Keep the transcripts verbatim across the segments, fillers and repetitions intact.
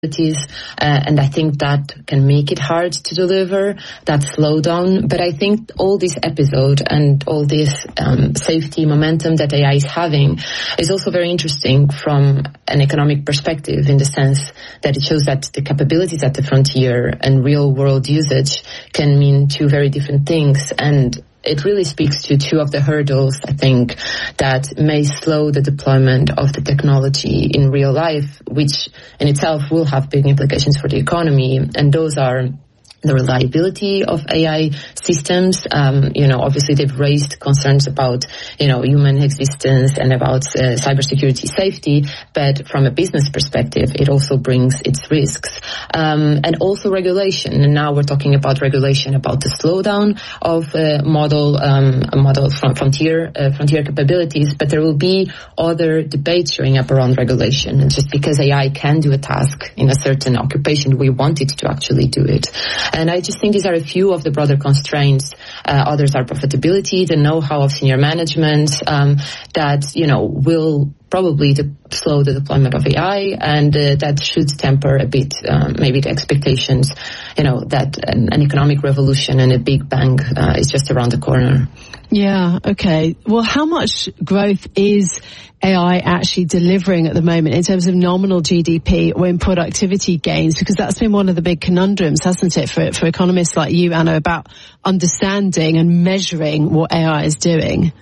Uh, and I think that can make it hard to deliver that slowdown. But I think all this episode and all this um, safety momentum that A I is having is also very interesting from an economic perspective, in the sense that it shows that the capabilities at the frontier and real world usage can mean two very different things. And it really speaks to two of the hurdles, I think, that may slow the deployment of the technology in real life, which in itself will have big implications for the economy. And those are the reliability of A I systems. Um, you know, obviously they've raised concerns about, you know, human existence and about uh, cybersecurity safety, but from a business perspective, it also brings its risks. Um, and also regulation. And now we're talking about regulation, about the slowdown of uh, model, um, model from frontier, uh, frontier capabilities, but there will be other debates showing up around regulation. And just because A I can do a task in a certain occupation, we want it to actually do it. And I just think these are a few of the broader constraints. Uh, others are profitability, the know-how of senior management, um, that, you know, will probably to slow the deployment of A I, and uh, that should temper a bit, um, maybe the expectations, you know, that an, an economic revolution and a big bang uh, is just around the corner. Yeah, okay. Well, how much growth is A I actually delivering at the moment in terms of nominal G D P or in productivity gains? Because that's been one of the big conundrums, hasn't it, for, for economists like you, Anna, about understanding and measuring what A I is doing.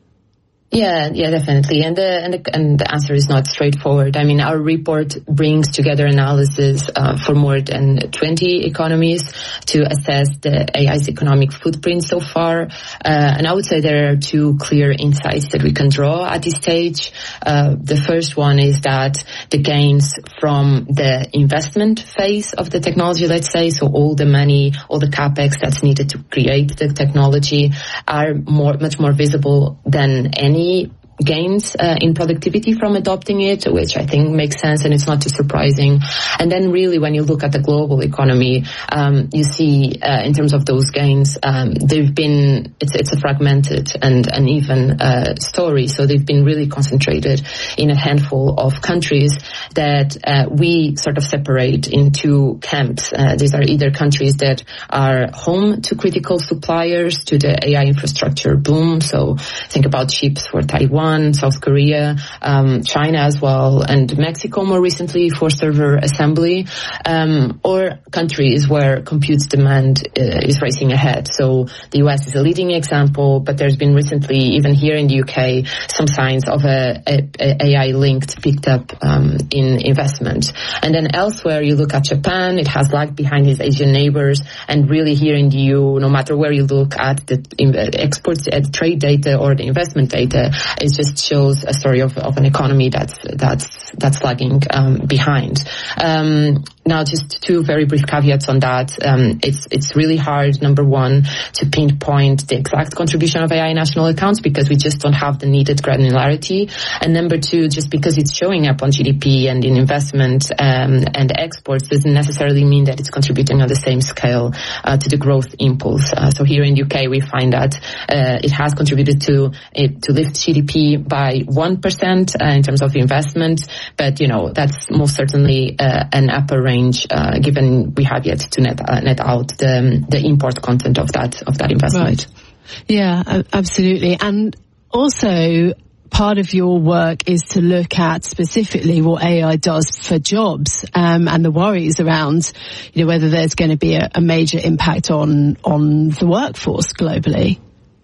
Yeah, yeah, definitely. And the, and the, and the answer is not straightforward. I mean, our report brings together analysis uh, for more than twenty economies to assess the A I's economic footprint so far. Uh, and I would say there are two clear insights that we can draw at this stage. Uh, the first one is that the gains from the investment phase of the technology, let's say, so all the money, all the capex that's needed to create the technology, are more, much more visible than any gains uh, in productivity from adopting it, which I think makes sense, and it's not too surprising. And then really when you look at the global economy, um, you see uh, in terms of those gains, um, they've been, it's, it's a fragmented and uneven uh, story. So they've been really concentrated in a handful of countries that uh, we sort of separate into camps. Uh, these are either countries that are home to critical suppliers to the A I infrastructure boom. So think about chips for Taiwan, South Korea, um, China as well, and Mexico more recently for server assembly, um, or countries where compute demand uh, is racing ahead. So the U S is a leading example, but there's been recently, even here in the U K, some signs of a, a, a AI-linked picked up um, in investment. And then elsewhere, you look at Japan, it has lagged behind its Asian neighbors, and really here in the E U, no matter where you look at the exports, at trade data or the investment data, it's just shows a story of, of an economy that's that's that's lagging um, behind. Um, now, just two very brief caveats on that. Um, it's it's really hard, number one, to pinpoint the exact contribution of A I in national accounts because we just don't have the needed granularity. And number two, just because it's showing up on G D P and in investment um, and exports doesn't necessarily mean that it's contributing on the same scale uh, to the growth impulse. Uh, so here in the U K, we find that uh, it has contributed to it, to lift G D P by one percent uh, in terms of investment, but you know that's most certainly uh, an upper range uh, given we have yet to net uh, net out the the import content of that of that investment. Right. Yeah, absolutely. And also, part of your work is to look at specifically what A I does for jobs um, and the worries around, you know, whether there's going to be a, a major impact on on the workforce globally.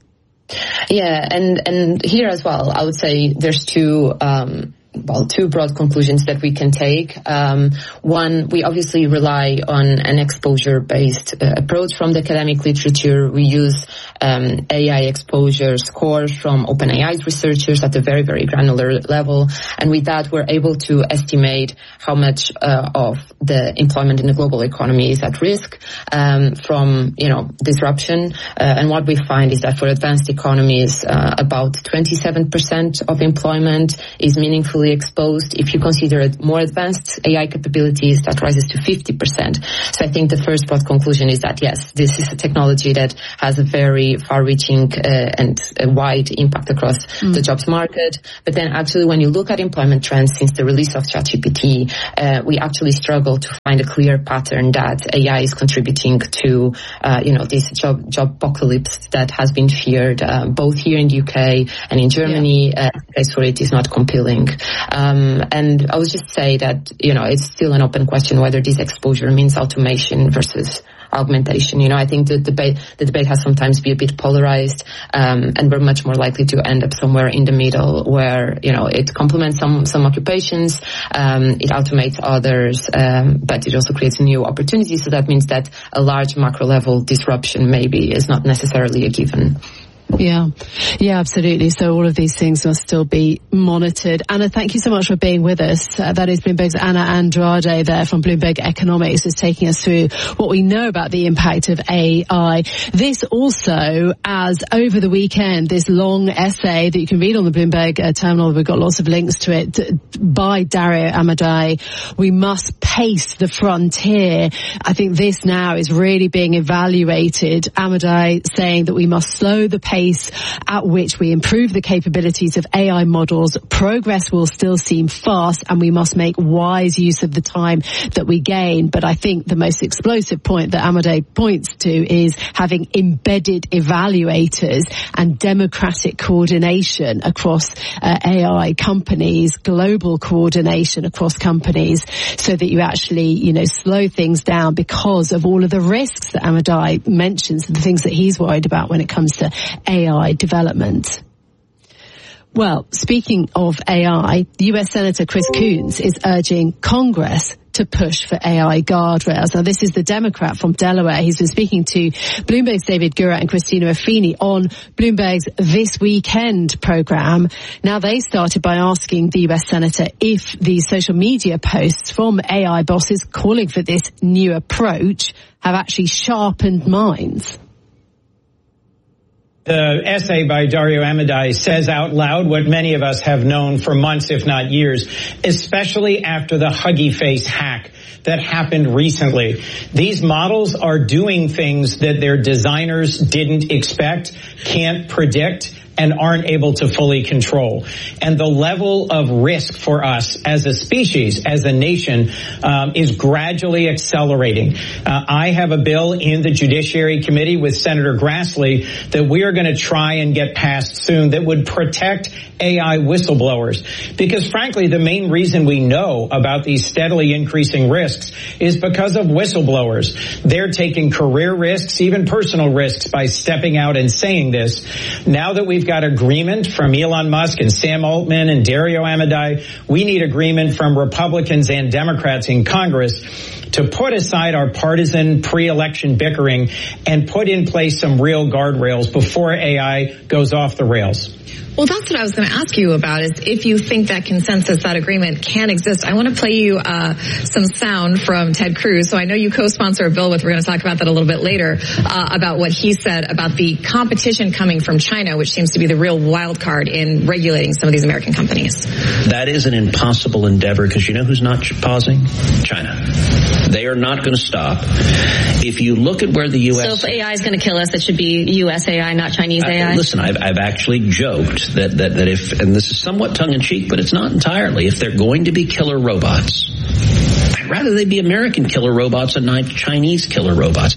Yeah, and, and here as well, I would say there's two, um, well, two broad conclusions that we can take. Um, one, we obviously rely on an exposure-based uh, approach from the academic literature. We use um, A I exposure scores from OpenAI's researchers at a very, very granular level. And with that, we're able to estimate how much uh, of the employment in the global economy is at risk um, from, you know, disruption. Uh, and what we find is that for advanced economies, uh, about twenty-seven percent of employment is meaningfully actually exposed, if you consider more advanced A I capabilities, that rises to fifty percent. So I think the first broad conclusion is that, yes, this is a technology that has a very far-reaching uh, and a wide impact across mm. the jobs market. But then actually when you look at employment trends since the release of ChatGPT, uh, we actually struggle to find a clear pattern that A I is contributing to, uh, you know, this job, job apocalypse that has been feared, uh, both here in the U K and in Germany. Yeah. Uh, the case for it is not compelling. Um, and I would just say that, you know, it's still an open question whether this exposure means automation versus augmentation. You know, I think the debate, the debate has sometimes been a bit polarized, um, and we're much more likely to end up somewhere in the middle where, you know, it complements some, some occupations, um, it automates others, um, but it also creates new opportunities. So that means that a large macro level disruption maybe is not necessarily a given. Yeah, yeah, absolutely. So all of these things must still be monitored. Anna, thank you so much for being with us. Uh, that is Bloomberg's Anna Andrade there from Bloomberg Economics, is taking us through what we know about the impact of A I. This also, as over the weekend, this long essay that you can read on the Bloomberg uh, terminal, we've got lots of links to it, by Dario Amodei, We Must Pace the Frontier. I think this now is really being evaluated. Amodei saying that we must slow the pace at which we improve the capabilities of A I models. Progress will still seem fast, and we must make wise use of the time that we gain. But I think the most explosive point that Amodei points to is having embedded evaluators and democratic coordination across uh, A I companies, global coordination across companies, so that you actually, you know, slow things down because of all of the risks that Amodei mentions, the things that he's worried about when it comes to A I development. Well, speaking of A I, U S Senator Chris Coons is urging Congress to push for A I guardrails. Now, this is the Democrat from Delaware. He's been speaking to Bloomberg's David Gura and Christina Affini on Bloomberg's This Weekend program. Now, they started by asking the U S Senator if the social media posts from A I bosses calling for this new approach have actually sharpened minds. The essay by Dario Amodei says out loud what many of us have known for months, if not years, especially after the Huggy Face hack that happened recently. These models are doing things that their designers didn't expect, can't predict, and aren't able to fully control. And the level of risk for us as a species, as a nation, um, is gradually accelerating. Uh, I have a bill in the Judiciary Committee with Senator Grassley that we are going to try and get passed soon that would protect A I whistleblowers. Because frankly, the main reason we know about these steadily increasing risks is because of whistleblowers. They're taking career risks, even personal risks, by stepping out and saying this. Now that we've got agreement from Elon Musk and Sam Altman and Dario Amodei, we need agreement from Republicans and Democrats in Congress to put aside our partisan pre-election bickering and put in place some real guardrails before A I goes off the rails. Well, that's what I was going to ask you about, is if you think that consensus, that agreement can exist. I want to play you uh, some sound from Ted Cruz. So I know you co-sponsor a bill with, we're going to talk about that a little bit later, uh, about what he said about the competition coming from China, which seems to be the real wild card in regulating some of these American companies. That is an impossible endeavor, because you know who's not pausing? China. They are not going to stop. If you look at where the U S... So if A I is going to kill us, it should be U S A I, not Chinese A I? Uh, listen, I've, I've actually joked that, that, that if, and this is somewhat tongue-in-cheek, but it's not entirely, if they're going to be killer robots, I'd rather they be American killer robots and not Chinese killer robots.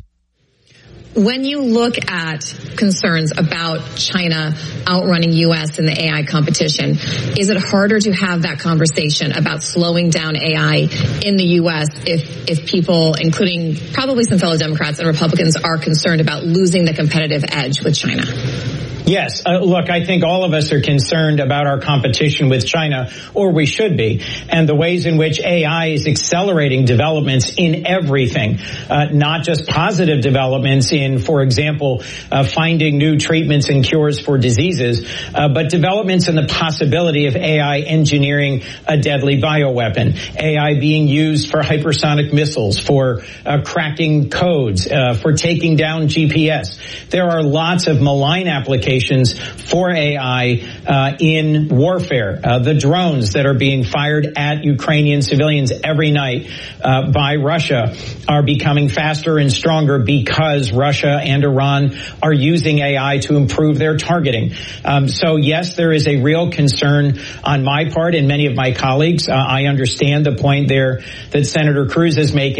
When you look at concerns about China outrunning U S in the A I competition, is it harder to have that conversation about slowing down A I in the U S if, if people, including probably some fellow Democrats and Republicans, are concerned about losing the competitive edge with China? Yes. Uh, look, I think all of us are concerned about our competition with China, or we should be, and the ways in which A I is accelerating developments in everything, uh, not just positive developments in, for example, uh, finding new treatments and cures for diseases, uh, but developments in the possibility of A I engineering a deadly bioweapon, A I being used for hypersonic missiles, for uh, cracking codes, uh, for taking down G P S. There are lots of malign applications applications for A I uh, in warfare. Uh, the drones that are being fired at Ukrainian civilians every night uh, by Russia are becoming faster and stronger because Russia and Iran are using A I to improve their targeting. Um, so, yes, there is a real concern on my part and many of my colleagues. Uh, I understand the point there that Senator Cruz is making.